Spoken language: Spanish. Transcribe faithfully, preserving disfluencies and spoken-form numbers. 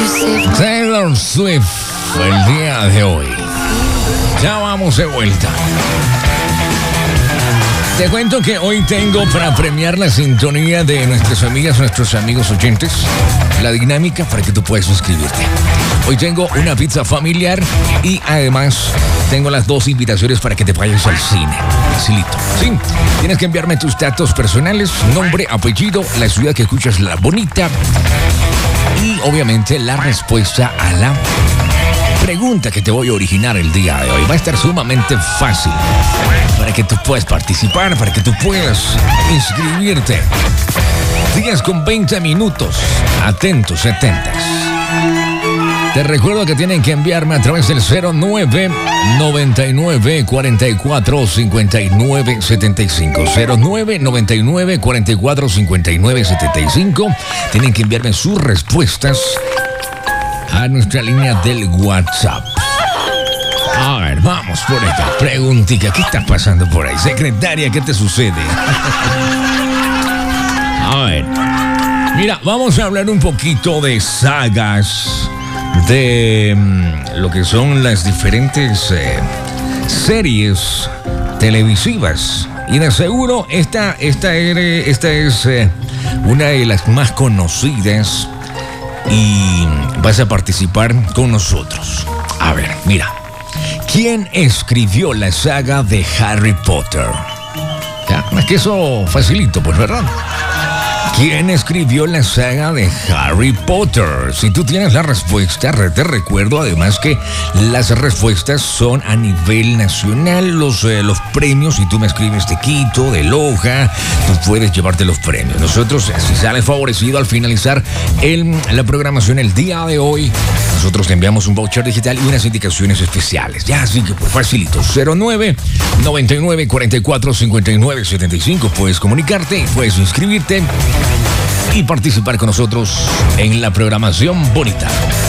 Taylor Swift, el día de hoy. Ya vamos de vuelta. Te cuento que hoy tengo para premiar la sintonía de nuestras amigas, nuestros amigos oyentes, la dinámica para que tú puedas suscribirte. Hoy tengo una pizza familiar y además tengo las dos invitaciones para que te vayas al cine. Facilito. Sí, tienes que enviarme tus datos personales, nombre, apellido, la ciudad que escuchas, La Bonita, y obviamente la respuesta a la pregunta que te voy a originar el día de hoy. Va a estar sumamente fácil para que tú puedas participar, para que tú puedas inscribirte. diez con veinte minutos. Atentos, atentas. Te recuerdo que tienen que enviarme a través del cero nueve noventa y nueve cuarenta y cuatro cincuenta y nueve setenta y cinco. cero nueve noventa y nueve cuarenta y cuatro cincuenta y nueve setenta y cinco. Tienen que enviarme sus respuestas a nuestra línea del WhatsApp. A ver, vamos por esta preguntita. ¿Qué está pasando por ahí? Secretaria, ¿qué te sucede? A ver. Mira, vamos a hablar un poquito de sagas, de mm, lo que son las diferentes eh, series televisivas. Y de seguro esta, esta, esta es eh, una de las más conocidas y vas a participar con nosotros. A ver, mira. ¿Quién escribió la saga de Harry Potter? Ya, es que eso facilito, pues, ¿verdad? ¿Quién escribió la saga de Harry Potter? Si tú tienes la respuesta, te recuerdo además que las respuestas son a nivel nacional. Los, eh, los premios, si tú me escribes de Quito, de Loja, tú puedes llevarte los premios. Nosotros, si sales favorecido al finalizar el, la programación el día de hoy, nosotros te enviamos un voucher digital y unas indicaciones especiales. Ya, así que pues facilito. cero nueve noventa y nueve cuarenta y cuatro cincuenta y nueve setenta y cinco. Puedes comunicarte, puedes inscribirte y participar con nosotros en la programación bonita.